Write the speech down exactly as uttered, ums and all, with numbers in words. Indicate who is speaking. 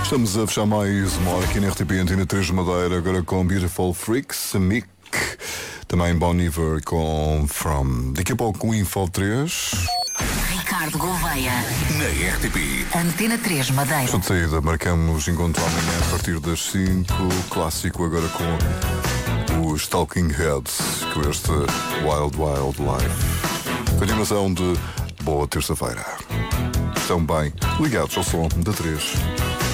Speaker 1: Estamos a fechar mais uma hora aqui na R T P Antena três de Madeira, agora com Beautiful Freaks, Mick, também Bon Iver com From. Daqui a pouco o Info três.
Speaker 2: Ricardo Gouveia,
Speaker 3: na R T P
Speaker 2: Antena três Madeira.
Speaker 1: Estou de saída, marcamos encontro amanhã a partir das cinco. Clássico agora com os Talking Heads, com este Wild Wild Life. Continuação de boa terça-feira. Estão bem ligados ao som da três.